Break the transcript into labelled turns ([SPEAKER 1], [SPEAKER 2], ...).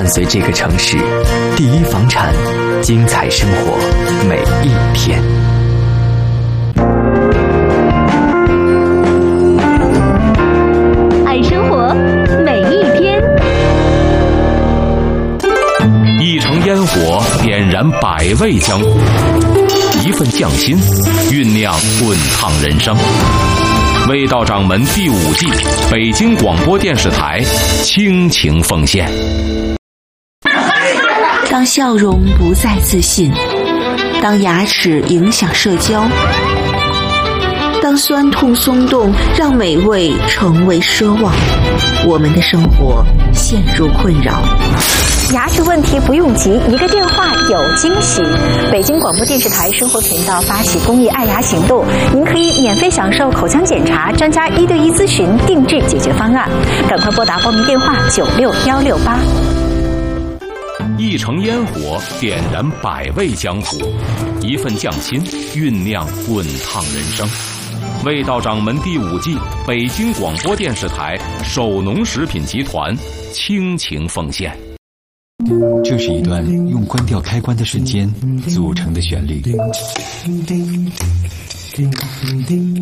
[SPEAKER 1] 随这个城市第一房产，精彩生活每一天。
[SPEAKER 2] 爱生活每一天。
[SPEAKER 3] 一城烟火点燃百味江湖，一份匠心酝酿滚烫人生。味道掌门第5季，北京广播电视台倾情奉献。
[SPEAKER 4] 当笑容不再自信，当牙齿影响社交，当酸痛松动让美味成为奢望，我们的生活陷入困扰。
[SPEAKER 5] 牙齿问题不用急，一个电话有惊喜。北京广播电视台生活频道发起公益爱牙行动，您可以免费享受口腔检查、专家1对1咨询、定制解决方案。赶快拨打报名电话96168。
[SPEAKER 3] 一城烟火点燃百味江湖，一份匠心酝酿滚烫人生。味道掌门第5季，北京广播电视台首农食品集团倾情奉献。
[SPEAKER 1] 这是一段用关掉开关的瞬间组成的旋律。